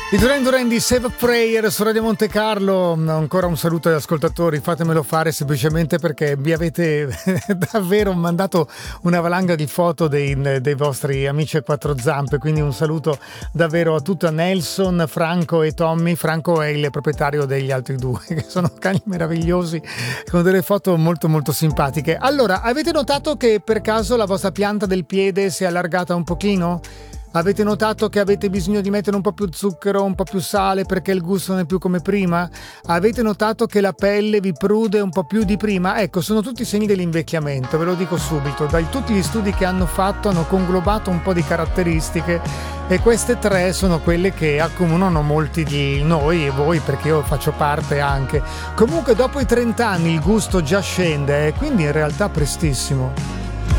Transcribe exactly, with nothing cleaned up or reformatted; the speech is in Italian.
I Duran Duran di Save a Prayer su Radio Monte Carlo. Ancora un saluto agli ascoltatori, fatemelo fare semplicemente perché vi avete davvero mandato una valanga di foto dei, dei vostri amici a quattro zampe, quindi un saluto davvero a tutti, a Nelson, Franco e Tommy. Franco è il proprietario degli altri due, che sono cani meravigliosi con delle foto molto molto simpatiche. Allora, avete notato che per caso la vostra pianta del piede si è allargata un pochino? Avete notato che avete bisogno di mettere un po' più zucchero, un po' più sale perché il gusto non è più come prima? Avete notato che la pelle vi prude un po' più di prima? Ecco, sono tutti segni dell'invecchiamento, ve lo dico subito. Da tutti gli studi che hanno fatto hanno conglobato un po' di caratteristiche e queste tre sono quelle che accomunano molti di noi e voi, perché io faccio parte anche. Comunque dopo i trenta anni il gusto già scende, eh, quindi in realtà prestissimo.